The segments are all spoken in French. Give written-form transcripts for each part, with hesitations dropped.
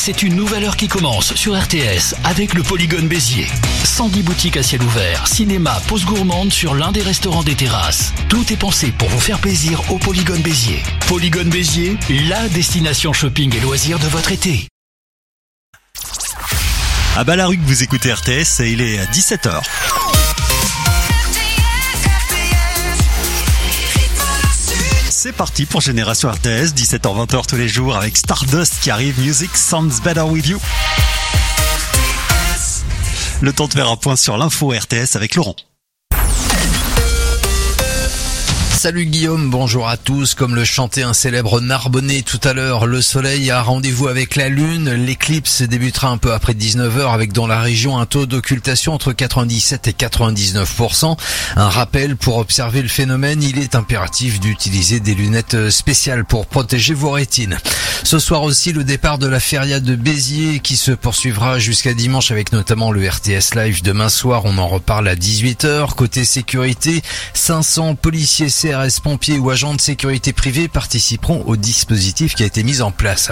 c'est une nouvelle heure qui commence sur RTS avec le Polygone Béziers. 110 boutiques à ciel ouvert, cinéma, pause gourmande sur l'un des restaurants des terrasses. Tout est pensé pour vous faire plaisir au Polygone Béziers. Polygone Béziers, la destination shopping et loisirs de votre été. À Ballaruc, vous écoutez RTS et il est 17h. C'est parti pour Génération RTS, 17h-20h tous les jours avec Stardust qui arrive, Music Sounds Better With You. Le temps de faire un point sur l'info RTS avec Laurent. Salut Guillaume, bonjour à tous. Comme le chantait un célèbre Narbonnais tout à l'heure, le soleil a rendez-vous avec la lune. L'éclipse débutera un peu après 19h avec dans la région un taux d'occultation entre 97 et 99%. Un rappel, pour observer le phénomène, il est impératif d'utiliser des lunettes spéciales pour protéger vos rétines. Ce soir aussi, le départ de la feria de Béziers qui se poursuivra jusqu'à dimanche avec notamment le RTS Live demain soir. On en reparle à 18h. Côté sécurité, 500 policiers, CRS, pompiers ou agents de sécurité privés participeront au dispositif qui a été mis en place.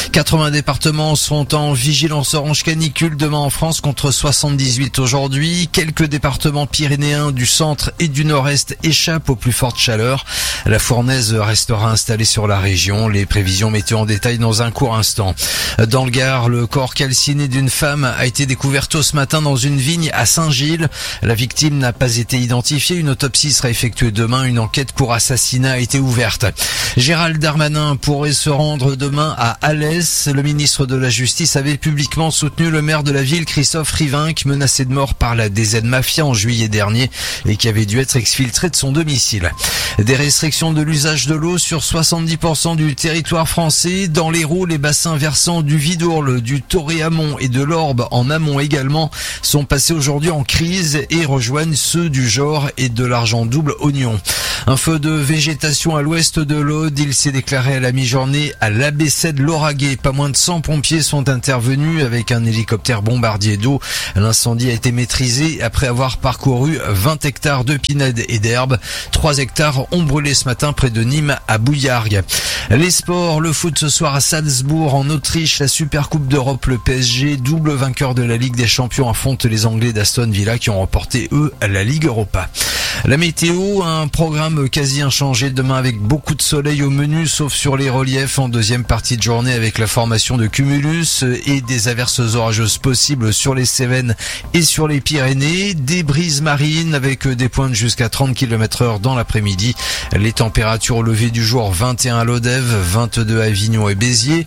80 départements sont en vigilance orange canicule demain en France contre 78 aujourd'hui. Quelques départements pyrénéens du centre et du nord-est échappent aux plus fortes chaleurs. La fournaise restera installée sur la région. Les prévisions météo en détail dans un court instant. Dans le Gard, le corps calciné d'une femme a été découvert tôt ce matin dans une vigne à Saint-Gilles. La victime n'a pas été identifiée. Une autopsie sera effectuée demain. Une enquête pour assassinat a été ouverte. Gérald Darmanin pourrait se rendre demain à Alès. Le ministre de la Justice avait publiquement soutenu le maire de la ville, Christophe Rivinc, menacé de mort par la DZ Mafia en juillet dernier et qui avait dû être exfiltré de son domicile. Des restrictions de l'usage de l'eau sur 70% du territoire français. Dans l'Hérault, les bassins versants du Vidourle, du Toré-Amont et de l'Orbe en amont également sont passés aujourd'hui en crise et rejoignent ceux du Jord et de l'Argent-Double-Oignon. Un feu de végétation à l'ouest de l'Aude, il s'est déclaré à la mi-journée à l'ABC de Lauragais. Pas moins de 100 pompiers sont intervenus avec un hélicoptère bombardier d'eau. L'incendie a été maîtrisé après avoir parcouru 20 hectares de pinèdes et d'herbes. 3 hectares ont brûlé ce matin près de Nîmes à Bouillargues. Les sports, le foot ce soir à Salzbourg en Autriche, la Supercoupe d'Europe, le PSG, double vainqueur de la Ligue des Champions, affronte les Anglais d'Aston Villa qui ont remporté eux la Ligue Europa. La météo, un programme quasi inchangé demain avec beaucoup de soleil au menu sauf sur les reliefs en deuxième partie de journée avec la formation de cumulus et des averses orageuses possibles sur les Cévennes et sur les Pyrénées, des brises marines avec des pointes jusqu'à 30 km/h dans l'après-midi. Les températures au lever du jour, 21 à Lodève, 22 à Avignon et Béziers,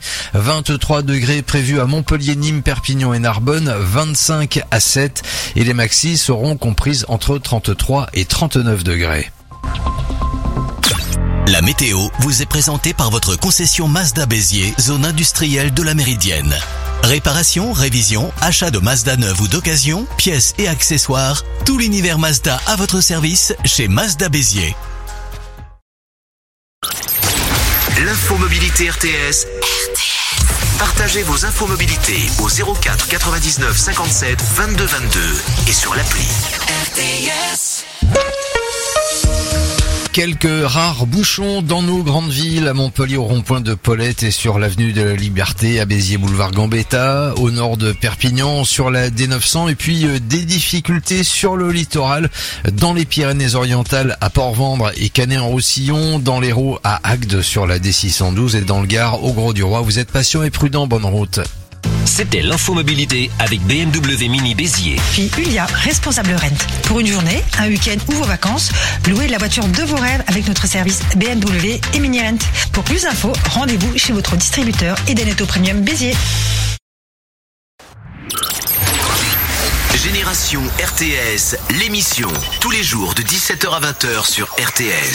23 degrés prévus à Montpellier, Nîmes, Perpignan et Narbonne, 25 à 7 et les maxis seront comprises entre 33 et 39 degrés. La météo vous est présentée par votre concession Mazda Béziers, zone industrielle de la Méridienne. Réparation, révision, achat de Mazda neuve ou d'occasion, pièces et accessoires, tout l'univers Mazda à votre service chez Mazda Béziers. L'infomobilité RTS. Partagez vos infomobilités au 04 99 57 22 22 et sur l'appli RTS. Quelques rares bouchons dans nos grandes villes, à Montpellier au rond-point de Paulette et sur l'avenue de la Liberté, à Béziers boulevard Gambetta, au nord de Perpignan sur la D900 et puis des difficultés sur le littoral dans les Pyrénées-Orientales à Port-Vendre et Canet-en-Roussillon, dans l'Hérault à Agde sur la D612 et dans le Gard au Gros-du-Roi. Vous êtes patient et prudent, bonne route. C'était l'infomobilité avec BMW Mini Béziers. Puis Ulia, responsable rent. Pour une journée, un week-end ou vos vacances, louez la voiture de vos rêves avec notre service BMW et Mini Rent. Pour plus d'infos, rendez-vous chez votre distributeur Edenetto Premium Béziers. Génération RTS, l'émission, tous les jours de 17h à 20h sur RTS.